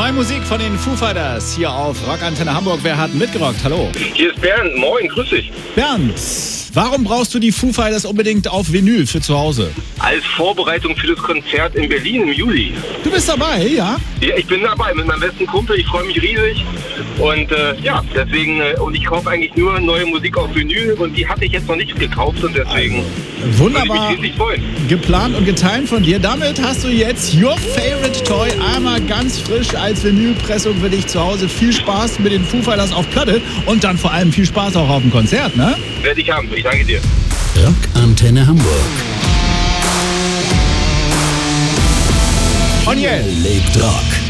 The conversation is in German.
Neue Musik von den Foo Fighters hier auf Rockantenne Hamburg. Wer hat mitgerockt? Hallo. Hier ist Bernd. Moin, grüß dich. Bernd, warum brauchst du die Foo Fighters unbedingt auf Vinyl für zu Hause? Als Vorbereitung für das Konzert in Berlin im Juli. Du bist dabei, ja? Ja, ich bin dabei mit meinem besten Kumpel. Ich freue mich riesig. Und deswegen, und ich kaufe eigentlich nur neue Musik auf Vinyl und die hatte ich jetzt noch nicht gekauft und deswegen Wunderbar würde ich mich riesig freuen. geplant und getimt von dir. Damit hast du jetzt Your Favorite Toy einmal ganz frisch als Vinylpressung für dich zu Hause. Viel Spaß mit den Foo Fighters auf Platte und dann vor allem viel Spaß auch auf dem Konzert, ne? Werde ich haben. Ich danke dir. Rockantenne Hamburg. Und jetzt Lebt Rock.